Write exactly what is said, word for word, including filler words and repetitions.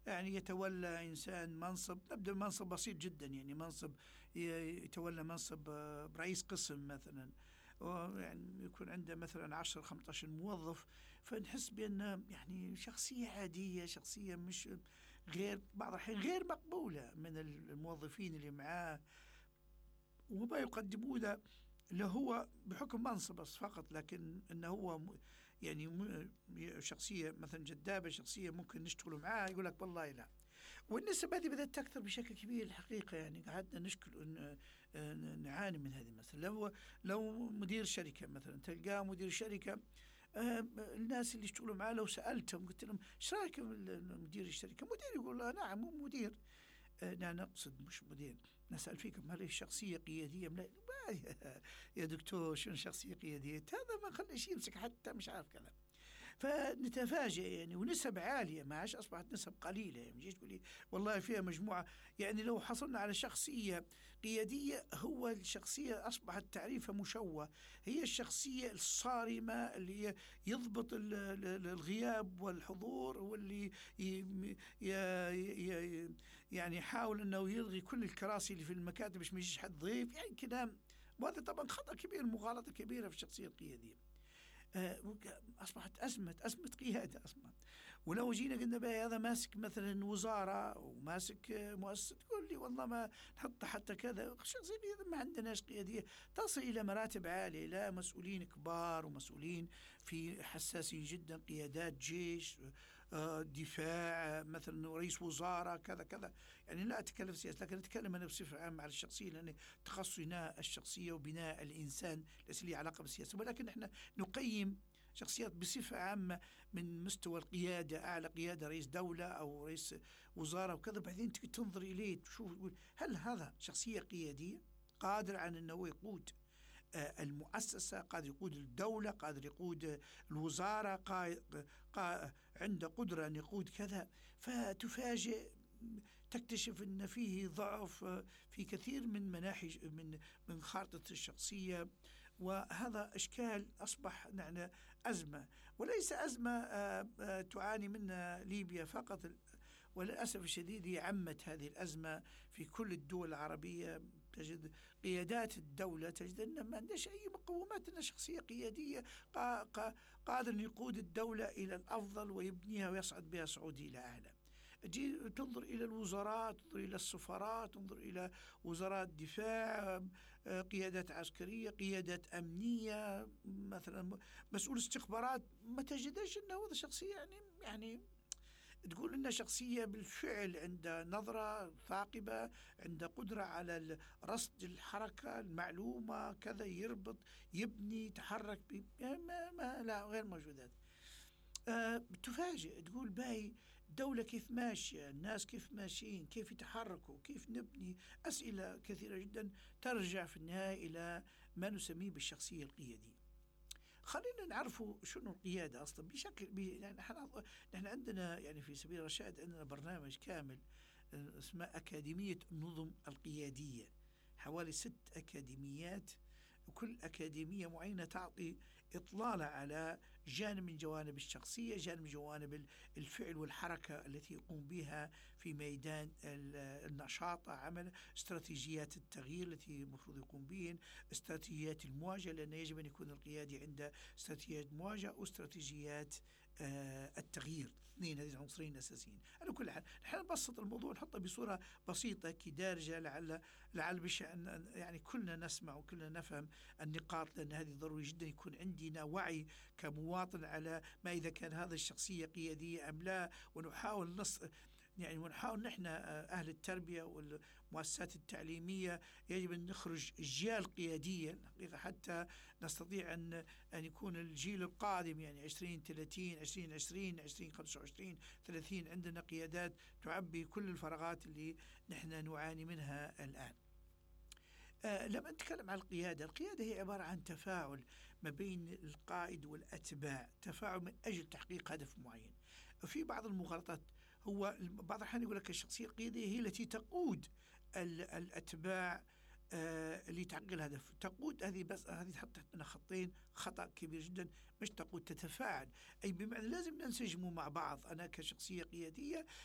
يعني يتولى إنسان منصب، نبدأ منصب بسيط جدا، يعني منصب يتولى منصب رئيس قسم مثلا، يعني يكون عنده مثلا عشرة خمسة عشر موظف، فنحس بأن يعني شخصية عادية، شخصية مش غير بعض الحين غير مقبولة من الموظفين اللي معاه، وما يقدمونه اللي هو بحكم منصب فقط، لكن انه هو يعني شخصية مثلا جذابة، شخصية ممكن نشتغل معاه، يقول لك والله لا. والنسب هذه بدأت تكثر بشكل كبير الحقيقة، يعني قعدنا نشكل نعاني من هذه. مثلا لو لو مدير شركة مثلا، تلقاه مدير شركة، آه الناس اللي يشتغلوا معاه لو سألتهم قلت لهم ايش رايكم مدير الشركة، مدير يقول لا نعم مو مدير، آه لا نقصد مش مدير، نسأل فيكم هل هي شخصية قيادية؟ لا يا دكتور شنو شخصية قيادية؟ هذا ما خليش يمسك حتى مش عارف كذا. فنتفاجئ يعني، ونسب عالية، ما عادش أصبحت نسب قليلة. يعني جيت تقول لي والله فيها مجموعة، يعني لو حصلنا على شخصية قيادية، هو الشخصية أصبحت تعريفها مشوه، هي الشخصية الصارمة اللي يضبط الغياب والحضور، واللي يعني يحاول أنه يلغي كل الكراسي اللي في المكاتب مش ميجيش حد ضيف، يعني كلام. وهذا طبعا خطأ كبير، مغالطة كبيرة في الشخصية القيادية. أصبحت أزمة أزمة قيادة أصلا. ولو جينا قلنا بقى هذا ماسك مثلا وزارة وماسك مؤسسة، تقول لي والله ما نحط حتى كذا، شخصية قيادة ما عندناش قيادية تصل إلى مراتب عالية، لا مسؤولين كبار ومسؤولين في حساسين جدا، قيادات جيش، دفاع مثلا، رئيس وزارة كذا كذا. يعني لا أتكلم سياسة، لكن أتكلم أنا بصفة عامة على الشخصية، لأن تخصصنا الشخصية وبناء الإنسان ليس لي علاقة بالسياسة، ولكن إحنا نقيم شخصيات بصفة عامة من مستوى القيادة، أعلى قيادة، رئيس دولة أو رئيس وزارة وكذا، بعدين تنظر إليه تشوف هل هذا شخصية قيادية قادر على أنه يقود المؤسسة، قادر يقود الدولة، قادر يقود الوزارة، قادر عنده قدرة أن يقود كذا. فتفاجئ تكتشف أن فيه ضعف في كثير من مناحي من من خارطة الشخصية، وهذا إشكال أصبح نحن أزمة، وليس أزمة تعاني منها ليبيا فقط، وللأسف الشديد هي عمت هذه الأزمة في كل الدول العربية. تجد قيادات الدولة تجد أن ما عندهاش أي مقومات، أن شخصية قيادية قادر يقود الدولة إلى الأفضل ويبنيها ويصعد بها صعود إلى أعلى. جي تنظر إلى الوزارات، تنظر إلى السفارات، تنظر إلى وزارات دفاع، قيادات عسكرية، قيادات أمنية، مثلا مسؤول استخبارات، ما تجدش أنه هذا شخصية يعني يعني تقول إنها شخصية بالفعل عندها نظرة ثاقبة، عندها قدرة على رصد الحركة المعلومة كذا، يربط يبني يتحرك، ما, ما لا غير موجودات. أه تفاجئ تقول باي الدولة كيف ماشية، الناس كيف ماشيين، كيف يتحركوا، كيف نبني. أسئلة كثيرة جدا ترجع في النهاية إلى ما نسميه بالشخصية القيادية. خلينا نعرفوا شنو القيادة أصلا بشكل يعني نحن عندنا يعني في سبيل الرشاد عندنا برنامج كامل اسمه أكاديمية النظم القيادية، حوالي ست أكاديميات، وكل أكاديمية معينة تعطي إطلالة على جانب من جوانب الشخصية، جانب من جوانب الفعل والحركة التي يقوم بها في ميدان النشاط، عمل استراتيجيات التغيير التي المفروض يقوم بهن، استراتيجيات المواجهة، لأن يجب أن يكون القيادي عنده استراتيجيات مواجهة واستراتيجيات آه التغيير، اثنين هذه العنصرين الأساسيين. على كل حال نحن نبسط الموضوع نحطه بصورة بسيطة كدارجة، لعل لعل بشأن يعني كلنا نسمع وكلنا نفهم النقاط، لأن هذه ضروري جدا يكون عندنا وعي كمواطن على ما إذا كان هذا الشخصية قيادية أم لا، ونحاول نص يعني ونحاول نحن أهل التربية والمؤسسات التعليمية يجب أن نخرج أجيال قيادية حتى نستطيع أن أن يكون الجيل القادم يعني عشرين ثلاثين عشرين عشرين عشرين خمسة وعشرين ثلاثين عندنا قيادات تعبي كل الفراغات اللي نحن نعاني منها الآن. آه لما نتكلم عن القيادة، القيادة هي عبارة عن تفاعل ما بين القائد والأتباع، تفاعل من أجل تحقيق هدف معين. في بعض المغالطات هو بعض الأحيان يقول لك الشخصية القيادية هي التي تقود الأتباع آه اللي تحقق الهدف. تقود هذه بس هذه تحط تحتنا خطين، خطأ كبير جدا. مش تقود، تتفاعل، أي بمعنى لازم ننسجم مع بعض. أنا كشخصية قيادية